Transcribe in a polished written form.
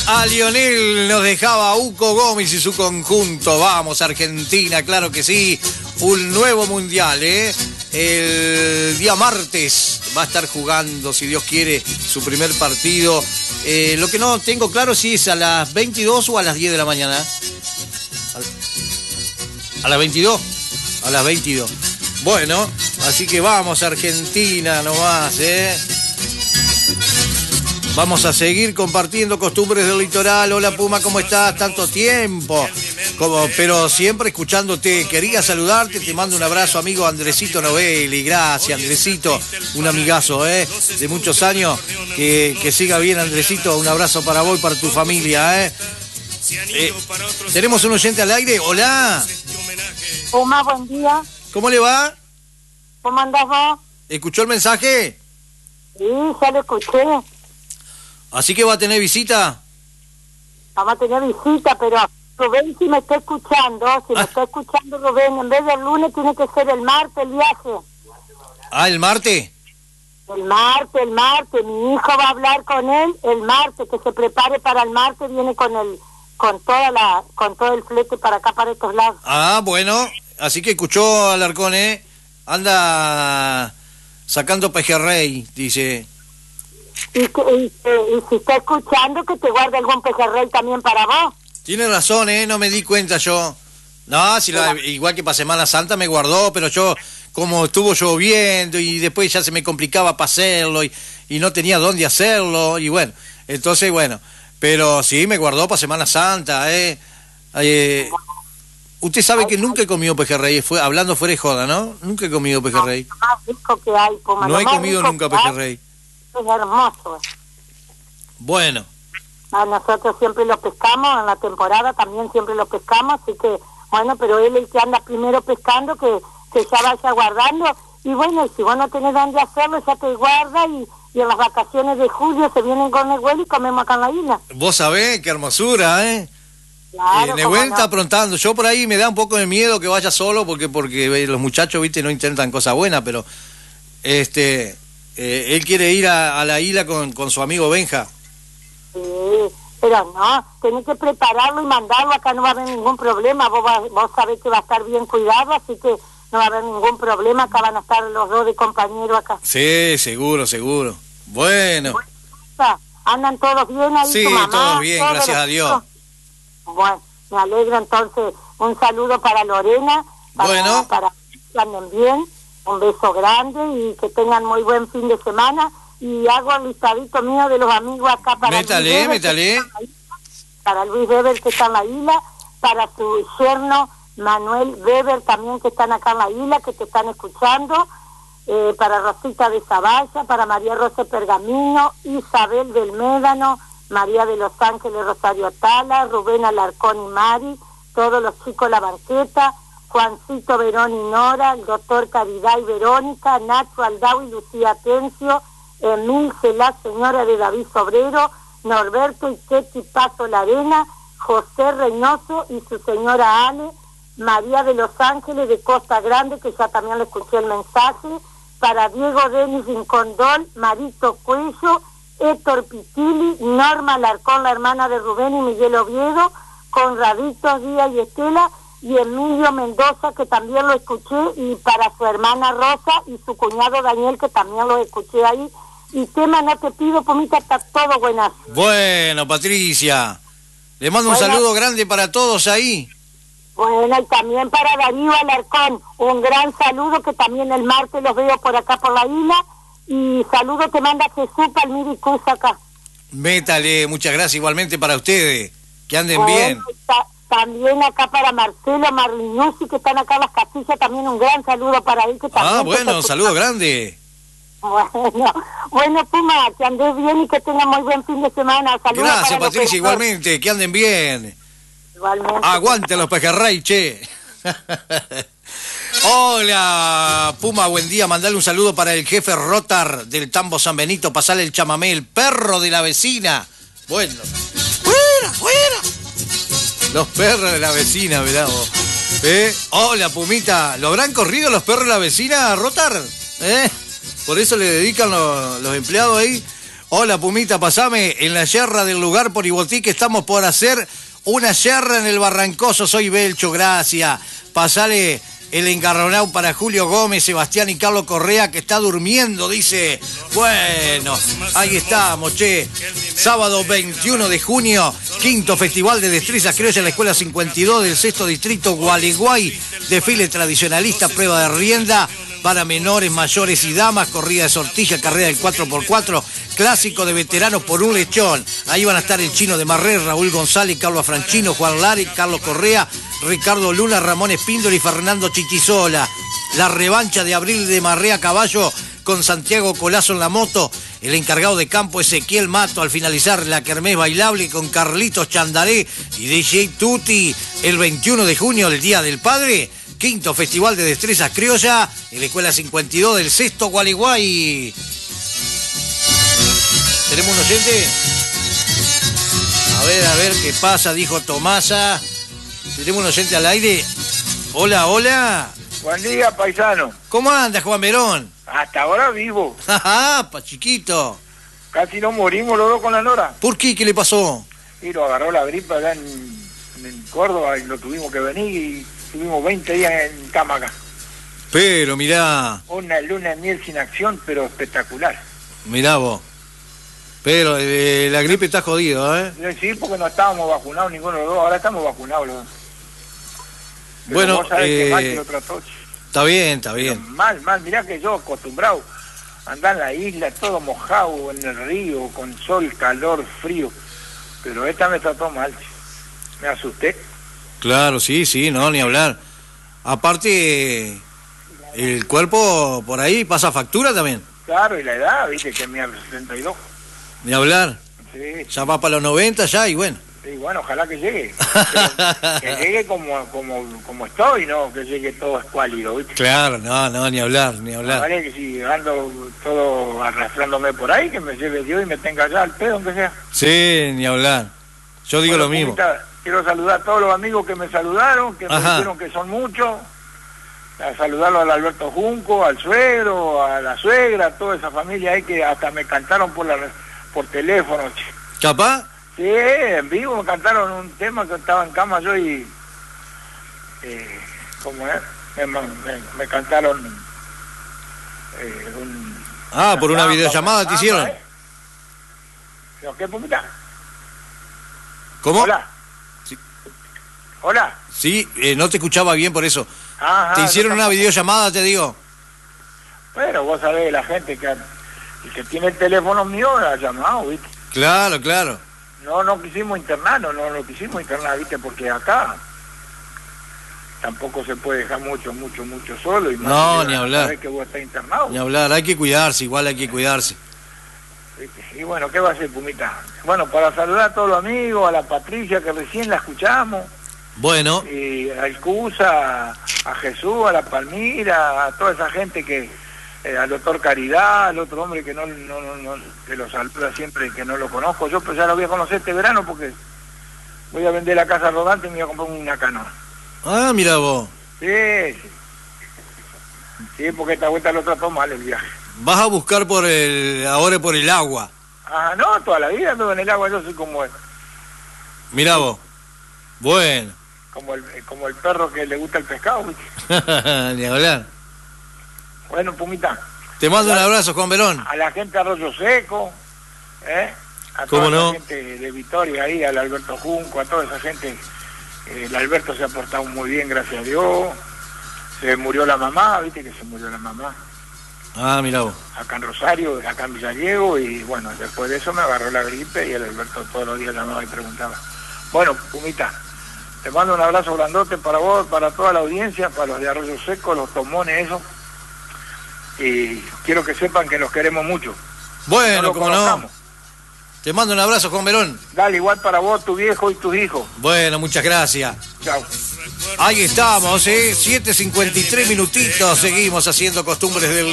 A Lionel nos dejaba Uco Gómez y su conjunto. Vamos, Argentina, claro que sí. Un nuevo mundial, ¿eh? El día martes va a estar jugando, si Dios quiere, su primer partido. Lo que no tengo claro si es a las 22 o a las 10 de la mañana. ¿A las 22? A las 22. Bueno, así que vamos, Argentina nomás, ¿eh? Vamos a seguir compartiendo costumbres del litoral. Hola Puma, ¿cómo estás? Tanto tiempo. Pero siempre escuchándote. Quería saludarte, te mando un abrazo, amigo Andresito Novelli. Gracias, Andresito. Un amigazo, de muchos años. Que siga bien, Andresito. Un abrazo para vos y para tu familia, Tenemos un oyente al aire. Hola. Puma, buen día. ¿Cómo le va? ¿Cómo andás vos? ¿Escuchó el mensaje? Sí, ya lo escuché. ¿Así que va a tener visita? Vamos a tener visita, pero Rubén, si me está escuchando, Rubén, en vez del lunes tiene que ser el martes el viaje. Ah, ¿el martes? El martes. Mi hijo va a hablar con él el martes, que se prepare para el martes, viene con todo el flete para acá, para estos lados. Ah, bueno, así que escuchó Alarcón, anda sacando pejerrey, dice. Y si está escuchando, que te guarde algún pejerrey también para vos. Tiene razón, no me di cuenta yo. No, igual que para Semana Santa me guardó, pero yo, como estuvo lloviendo y después ya se me complicaba para hacerlo y no tenía dónde hacerlo, y bueno, entonces bueno, pero sí me guardó para Semana Santa, Usted sabe que nunca he comido pejerrey, hablando fuera de joda, ¿no? Nunca he comido pejerrey. Lo más rico que hay, Puma. No he comido nunca pejerrey. Es hermoso. Bueno. Nosotros siempre lo pescamos, en la temporada también siempre lo pescamos, así que, bueno, pero él es el que anda primero pescando, que ya vaya guardando, y bueno, si vos no tenés dónde hacerlo, ya te guarda, y en las vacaciones de julio se vienen con Nehuel y comemos acá en la isla. Vos sabés, qué hermosura, Claro, Nehuel está aprontando. Yo por ahí me da un poco de miedo que vaya solo, porque los muchachos, viste, no intentan cosas buenas, pero él quiere ir a la isla con su amigo Benja. Sí, pero no, tenés que prepararlo y mandarlo, acá no va a haber ningún problema, vos sabés que va a estar bien cuidado, así que no va a haber ningún problema, acá van a estar los dos de compañeros acá. Sí, seguro. Bueno. ¿Andan todos bien ahí? Sí, tu mamá, todos bien, gracias a Dios. Bueno, me alegro entonces, un saludo para Lorena, para que anden bien, un beso grande y que tengan muy buen fin de semana. Y hago el listadito mío de los amigos acá para métale. Para Luis Weber, que está en la isla, para su yerno Manuel Weber también, que están acá en la isla, que te están escuchando, para Rosita de Zavalla, para María Rosa Pergamino, Isabel del Médano, María de Los Ángeles Rosario Tala, Rubén Alarcón y Mari, todos los chicos La Banqueta, Juancito Verón y Nora, el doctor Caridad y Verónica, Nacho Aldao y Lucía Atencio, Emilce, la señora de David Sobrero, Norberto y Ketty Paso Larena, José Reynoso y su señora Ale, María de Los Ángeles de Costa Grande, que ya también le escuché el mensaje, para Diego Denis Rincondol, Marito Cuello, Héctor Pitili, Norma Alarcón, la hermana de Rubén y Miguel Oviedo, Conraditos Díaz y Estela, y Emilio Mendoza, que también lo escuché, y para su hermana Rosa y su cuñado Daniel, que también lo escuché ahí. Y tema no te pido, Pumita, está todo buenazo. Bueno, Patricia, le mando un saludo grande para todos ahí. Bueno, y también para Darío Alarcón, un gran saludo, que también el martes los veo por acá por la isla, y saludo te manda Jesús Palmiro y Cruz acá. Métale, muchas gracias igualmente para ustedes, que anden bien. También acá para Marcelo Marliñusi, que están acá en las Castillas, también un gran saludo para él. Que también un saludo grande. Bueno, Puma, que andes bien y que tengan muy buen fin de semana. Saludos. Gracias, Patricia, igualmente, que anden bien. Igualmente. Aguante los pejerrey, che. Hola, Puma, buen día. Mandale un saludo para el jefe Rotar del Tambo San Benito. Pasale el chamamé, el perro de la vecina. Bueno. ¡Fuera! Los perros de la vecina, mirá vos. Hola, Pumita. ¿Lo habrán corrido los perros de la vecina, Rotar? Por eso le dedican los empleados ahí. Hola, Pumita, pasame en la yerra del lugar por Ibotí, que estamos por hacer una yerra en el Barrancoso. Soy Belcho, gracias. Pasale el engarronado para Julio Gómez, Sebastián y Carlos Correa, que está durmiendo, dice. Bueno, ahí estamos, che. Sábado 21 de junio, quinto Festival de Destrezas Criollas en la Escuela 52 del Sexto Distrito, Gualeguay. Desfile tradicionalista, prueba de rienda para menores, mayores y damas, corrida de sortilla, carrera del 4x4, clásico de veteranos por un lechón. Ahí van a estar el Chino de Marré, Raúl González, Carlos Afranchino, Juan Lari, Carlos Correa, Ricardo Luna, Ramón Espíndola y Fernando Chichisola. La revancha de Abril de Marré a caballo con Santiago Colazo en la moto. El encargado de campo Ezequiel Mato al finalizar la kermés bailable con Carlitos Chandaré y DJ Tuti el 21 de junio, el Día del Padre. Quinto Festival de Destrezas Criolla en la Escuela 52 del Sexto Gualeguay. ¿Tenemos un oyente? A ver qué pasa, dijo Tomasa. ¿Tenemos un oyente al aire? Hola, hola. Buen día, paisano. ¿Cómo andas, Juan Verón? Hasta ahora vivo. Ajá, pa' chiquito. Casi nos morimos los dos con la Nora. ¿Por qué? ¿Qué le pasó? Y lo agarró la gripe allá en Córdoba y lo tuvimos que venir y tuvimos 20 días en cama acá. Pero mirá. Una luna de miel sin acción, pero espectacular. Mirá vos. Pero la gripe está jodido, ¿eh? Sí, porque no estábamos vacunados ninguno de los dos, ahora estamos vacunados los dos. Pero bueno, vos sabés que mal que lo trató. Está bien, está bien. Pero mal, mirá que yo acostumbrado a andar en la isla, todo mojado en el río, con sol, calor, frío. Pero esta me trató mal, me asusté. Claro, sí, no, ni hablar. Aparte, el cuerpo por ahí pasa factura también. Claro, y la edad, viste, que me 72. Ni hablar. Sí. Ya va para los 90 ya y bueno. Sí, bueno, ojalá que llegue. Que llegue como estoy, no que llegue todo escuálido, ¿viste? Claro, no, ni hablar. Vale, que si ando todo arrastrándome por ahí, que me lleve Dios y me tenga allá al pedo, aunque sea. Sí, ni hablar. Yo digo lo mismo. Quiero saludar a todos los amigos que me saludaron, que me dijeron que son muchos. A saludarlo al Alberto Junco, al suegro, a la suegra, a toda esa familia ahí que hasta me cantaron por teléfono. ¿Capaz? Sí, en vivo me cantaron un tema que estaba en cama yo y... ¿cómo es? Me cantaron... por una videollamada te hicieron. ¿Qué, Pumita? ¿Cómo? Hola. Sí. Hola. Sí, no te escuchaba bien por eso. Ajá, te hicieron una videollamada, te digo. Pero vos sabés, la gente que tiene el teléfono mío ha llamado, ¿viste? Claro. No quisimos internarnos, no lo quisimos internar, ¿viste? Porque acá tampoco se puede dejar mucho solo. Y no, ni hablar. Sabés que vos estás internado. Ni hablar, hay que cuidarse, igual hay que cuidarse. Y bueno, ¿qué va a hacer, Pumita? Bueno, para saludar a todos los amigos, a la Patricia que recién la escuchamos. Bueno. Y al Cusa, a Jesús, a la Palmira, a toda esa gente que... al doctor Caridad, al otro hombre que no que lo saluda siempre, que no lo conozco. Yo pues ya lo voy a conocer este verano porque voy a vender la casa rodante y me voy a comprar una canoa. Ah, mira vos. Sí, porque esta vuelta lo trató mal el viaje. Vas a buscar ahora por el agua. Ah, no, toda la vida ando en el agua, yo soy como él. Mirá vos. Bueno. Como el perro que le gusta el pescado, ¿viste? Ni hablar. Bueno, Pumita. Te mando un abrazo, Juan Verón. A la gente de Arroyo Seco, a toda la gente de Vitoria ahí, al Alberto Junco, a toda esa gente. El Alberto se ha portado muy bien, gracias a Dios. Se murió la mamá, viste que se murió la mamá. Ah, mirá vos. Acá en Rosario, acá en Villadiego, y bueno, después de eso me agarró la gripe y el Alberto todos los días llamaba y preguntaba. Bueno, Pumita, te mando un abrazo grandote para vos, para toda la audiencia, para los de Arroyo Seco, los tomones, eso. Y quiero que sepan que los queremos mucho. Bueno, como no. Te mando un abrazo, Juan Verón. Dale, igual para vos, tu viejo y tus hijos. Bueno, muchas gracias. Chao. Ahí estamos, 7:53 minutitos. Seguimos haciendo costumbres del